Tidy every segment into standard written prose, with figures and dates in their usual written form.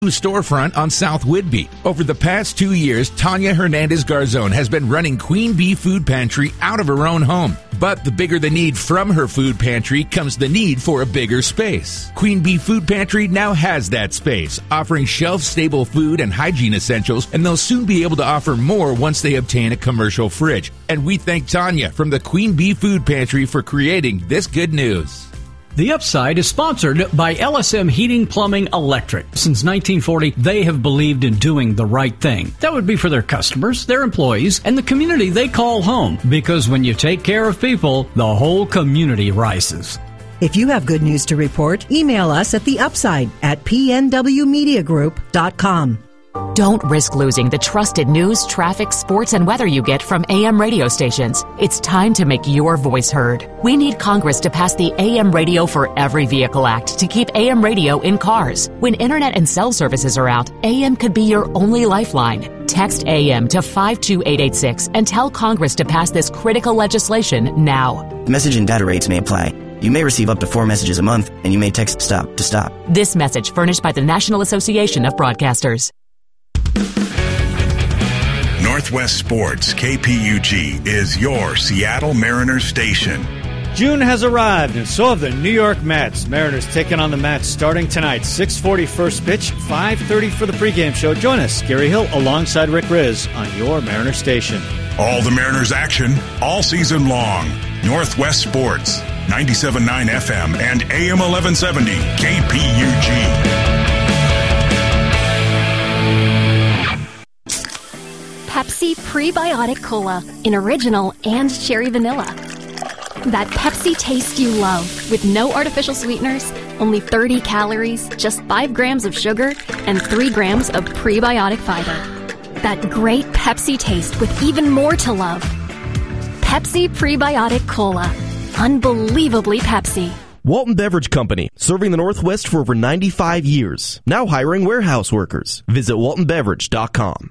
storefront on South Whidbey. Over the past 2 years, Tanya Hernandez Garzon has been running Queen Bee Food Pantry out of her own home. But the bigger the need from her food pantry comes the need for a bigger space. Queen Bee Food Pantry now has that space, offering shelf-stable food and hygiene essentials, and they'll soon be able to offer more once they obtain a commercial fridge. And we thank Tanya from the Queen Bee Food Pantry for creating this good news. The Upside is sponsored by LSM Heating, Plumbing, Electric. Since 1940, they have believed in doing the right thing. That would be for their customers, their employees, and the community they call home. Because when you take care of people, the whole community rises. If you have good news to report, email us at theupside@pnwmediagroup.com. Don't risk losing the trusted news, traffic, sports, and weather you get from AM radio stations. It's time to make your voice heard. We need Congress to pass the AM Radio for Every Vehicle Act to keep AM radio in cars. When internet and cell services are out, AM could be your only lifeline. Text AM to 52886 and tell Congress to pass this critical legislation now. Message and data rates may apply. You may receive up to 4 messages a month, and you may text STOP to stop. This message furnished by the National Association of Broadcasters. Northwest Sports, KPUG, is your Seattle Mariners station. June has arrived, and so have the New York Mets. Mariners taking on the Mets starting tonight. 6:40 first pitch, 5:30 for the pregame show. Join us, Gary Hill, alongside Rick Riz on your Mariners station. All the Mariners action, all season long. Northwest Sports, 97.9 FM and AM 1170, KPUG. Pepsi Prebiotic Cola in original and cherry vanilla. That Pepsi taste you love with no artificial sweeteners, only 30 calories, just 5 grams of sugar, and 3 grams of prebiotic fiber. That great Pepsi taste with even more to love. Pepsi Prebiotic Cola. Unbelievably Pepsi. Walton Beverage Company, serving the Northwest for over 95 years. Now hiring warehouse workers. Visit waltonbeverage.com.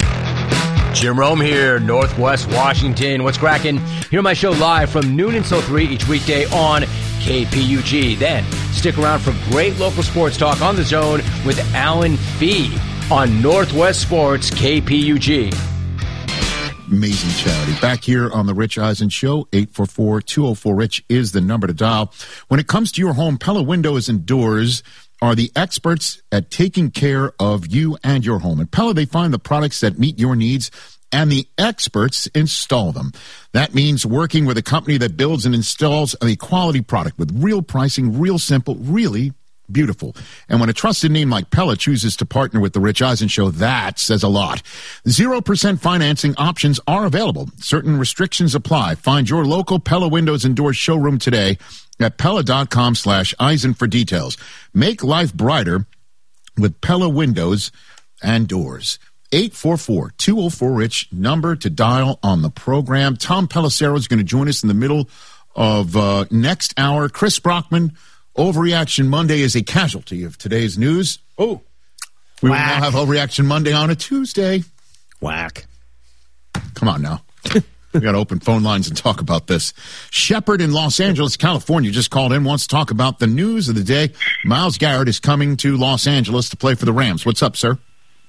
Jim Rome here, Northwest Washington. What's cracking? Hear my show live from noon until 3 each weekday on KPUG. Then stick around for great local sports talk on The Zone with Alan Fee on Northwest Sports KPUG. Amazing charity. Back here on the Rich Eisen Show, 844-204-RICH is the number to dial. When it comes to your home, Pella Windows and Doors are the experts at taking care of you and your home. At Pella, they find the products that meet your needs, and the experts install them. That means working with a company that builds and installs a quality product with real pricing, real simple, really beautiful. And when a trusted name like Pella chooses to partner with the Rich Eisen Show, that says a lot. 0% financing options are available. Certain restrictions apply. Find your local Pella Windows and Doors showroom today at Pella.com/Eisen for details. Make life brighter with Pella Windows and Doors. 844-204-RICH, number to dial on the program. Tom Pelissero is going to join us in the middle of next hour. Chris Brockman, Overreaction Monday is a casualty of today's news. Oh, we will now have Overreaction Monday on a Tuesday. Whack. Come on now. We got to open phone lines and talk about this. Shepard in Los Angeles, California, just called in, wants to talk about the news of the day. Myles Garrett is coming to Los Angeles to play for the Rams. What's up, sir?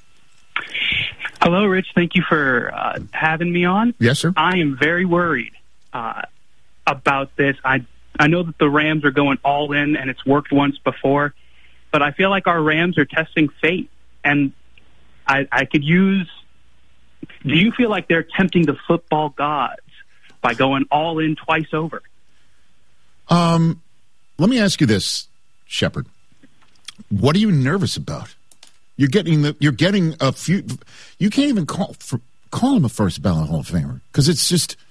Hello, Rich. Thank you for having me on. Yes, sir. I am very worried about this. I know that the Rams are going all in, and it's worked once before, but I feel like our Rams are testing fate, and I could use... Do you feel like they're tempting the football gods by going all in twice over? Let me ask you this, Shepard. What are you nervous about? You're getting a few. You can't even call him a first ballot Hall of Famer because it's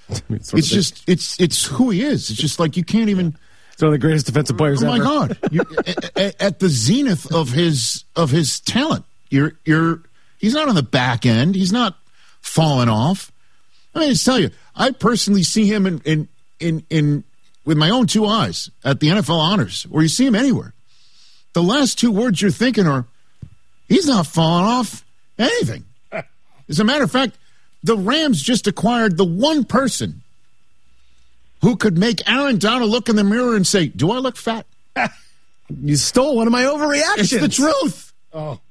who he is. It's just like you can't even. It's one of the greatest defensive players ever. Oh my God! At the zenith of his talent, he's not on the back end. He's not falling off. I mean, I tell you, I personally see him in with my own two eyes at the NFL honors, or you see him anywhere. The last two words you're thinking are, he's not falling off anything. As a matter of fact, the Rams just acquired the one person who could make Aaron Donald look in the mirror and say, do I look fat? You stole one of my overreactions. It's the truth. Oh.